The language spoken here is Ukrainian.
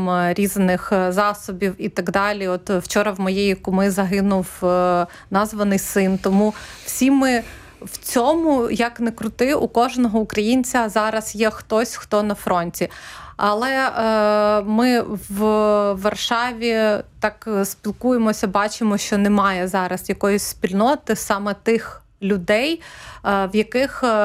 різних засобів і так далі. От вчора в моєї куми загинув названий син, тому всі ми в цьому, як не крути, у кожного українця зараз є хтось, хто на фронті. Але ми в Варшаві так спілкуємося, бачимо, що немає зараз якоїсь спільноти саме тих людей, в яких